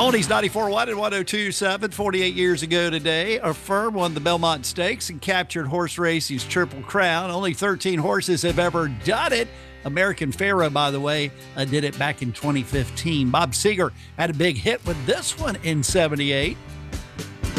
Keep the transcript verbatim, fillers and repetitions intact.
Oldies ninety-four point one and one oh two point seven. forty-eight years ago today, a firm won the Belmont Stakes and captured horse racing's Triple Crown. Only thirteen horses have ever done it. American Pharoah, by the way, uh, did it back in twenty fifteen. Bob Seger had a big hit with this one in seventy-eight.